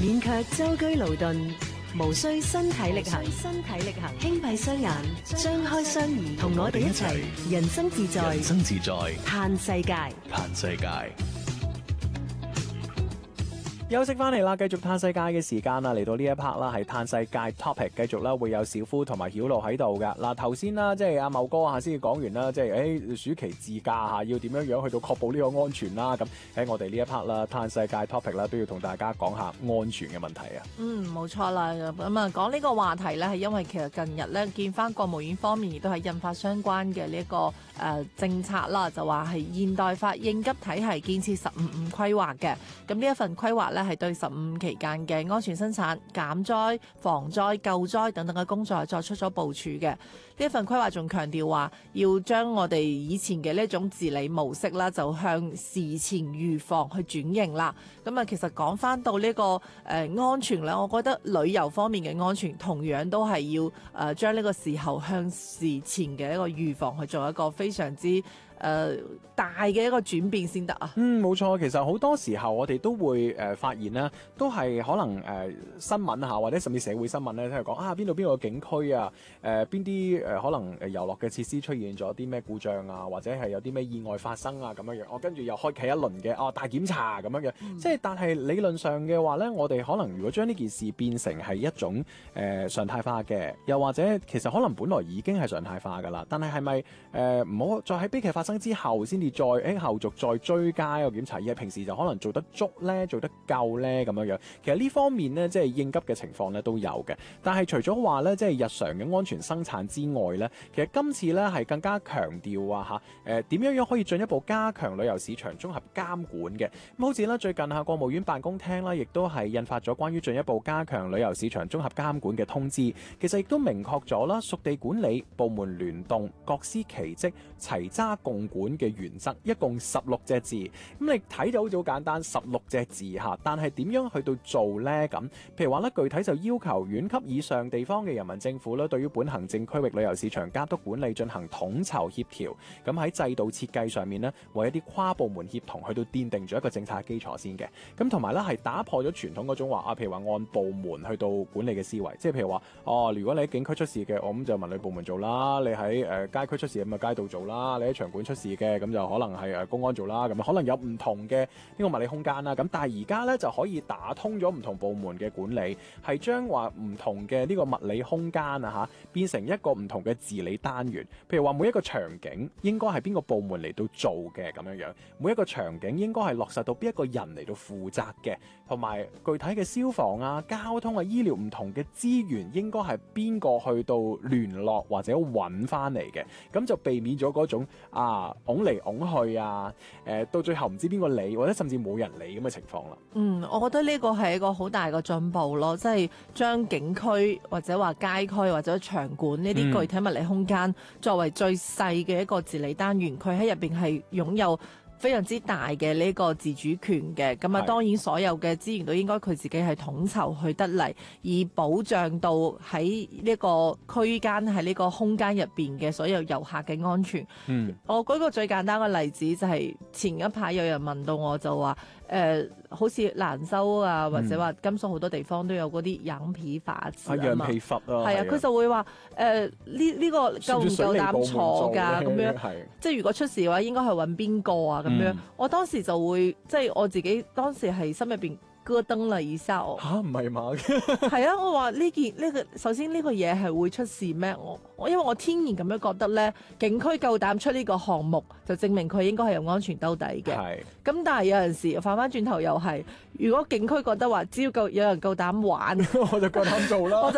免卻舟車勞頓，無需身體力行，輕閉雙眼，張開雙耳，同我哋一齊人生自在，嘆世界。 休息翻嚟啦，繼續嘆世界嘅時間啦，嚟到呢一 part 啦，係嘆世界 topic， 繼續啦，會有小夫同埋曉露喺度㗎。嗱，頭先啦，即係阿茂哥啊，先講完啦，即係暑期自駕嚇，要點樣去到確保呢個安全啦。咁喺我哋呢一 part 啦，嘆世界 topic 啦，都要同大家講下安全嘅問題啊。 冇錯啦。咁啊，講呢個話題咧，係因為其實近日咧見翻國務院方面亦都係印發相關嘅呢一個政策啦，就話係現代化應急體系建設15規劃嘅。咁呢一份規劃咧係對15期間嘅安全生產、減災、防災、救災等等嘅工作係作出咗部署嘅。呢一份規劃仲強調話，要將我哋以前嘅呢一種治理模式啦，就向事前預防去轉型啦。咁啊，其實講翻到呢個安全咧，我覺得旅遊方面嘅安全同樣都係要將呢個時候向事前嘅一個預防去做一個非常之大嘅一個轉變先得啊。 冇錯，其實好多時候我哋都會發現啦，都係可能新聞嚇，或者甚至社會新聞咧，都係講啊邊度個景區啊，邊啲可能遊樂嘅設施出現咗啲咩故障啊，或者係有啲咩意外發生啊咁樣樣，我跟住又開啓一輪嘅大檢查咁樣樣。即係但係理論上嘅話咧，我哋可能如果將呢件事變成係一種常態化嘅，又或者其實可能本來已經係常態化㗎啦，但係係咪唔好再喺悲劇發生之後先至再後續再追加一個檢查，而係平時就可能做得足咧，做得夠咧咁樣樣。其實呢方面咧，即係應急嘅情況咧都有嘅。但係除咗話咧，即係日常嘅安全生產之外咧，其實今次咧係更加強調啊點樣可以進一步加強旅遊市場綜合監管嘅。咁好似咧最近國務院辦公廳啦，亦都係印發咗關於進一步加強旅遊市場綜合監管嘅通知。其實亦都明確咗啦，屬地管理、部門聯動、各司其職、齊揸共管嘅原則，一共16隻字。咁你睇就好似好簡單，16隻字嚇，但係點樣去到做呢？咁譬如話咧，具體就要求縣級以上地方嘅人民政府咧，對於本行政區域旅遊市場監督管理進行統籌協調。咁喺制度設計上面呢，為一啲跨部門協同去到奠定咗一個政策基礎先嘅。咁同埋咧係打破咗傳統嗰種話譬如話按部門去到管理嘅思維，即係譬如話如果你喺景區出事嘅，我咁就文旅部門做啦；你喺街區出事咁啊街道做啦；你喺場館出事嘅，咁就可能係公安做啦。咁可能有唔同嘅呢個物理空間啦。咁但係而家咧就可以打通咗唔同部門嘅管理，係將話唔同嘅呢個物理空間變成一個唔同嘅治理單元。譬如話每一個場景應該係邊個部門嚟到做嘅咁樣樣，每一個場景應該係落實到邊一個人嚟到負責嘅，同埋具體嘅消防交通醫療唔同嘅資源應該係邊個去到聯絡或者揾翻嚟嘅，咁就避免咗嗰種拱嚟拱去到最後唔知邊個理，或者甚至冇人理咁嘅情況啦。 我覺得呢個係一個好大嘅進步咯，即係將景區或者話街區或者場館呢啲具體物理空間作為最細嘅一個治理單元，佢喺入邊係擁有非常之大嘅呢個自主權嘅。咁當然所有嘅資源都應該佢自己係統籌去得嚟，以保障到喺呢個區間喺呢個空間入邊嘅所有遊客嘅安全。我舉個最簡單嘅例子就係前一排有人問到我就話好似蘭州或者話甘肅好多地方都有嗰啲羊皮筏子羊皮筏佢就會話呢個夠唔夠膽坐㗎咁樣，即係如果出事嘅話應該係揾邊個咁樣。我當時就會即係我自己當時係心入邊咯噔啦一下，唔係嘛？ 係啊，我話呢個首先呢個嘢係會出事咩？我因為我天然咁樣覺得咧，景區夠膽出呢個項目，就證明佢應該係有安全兜底嘅。咁但係有陣時反翻轉頭又係，如果景區覺得話只要有人夠膽玩， 我就夠膽做啦。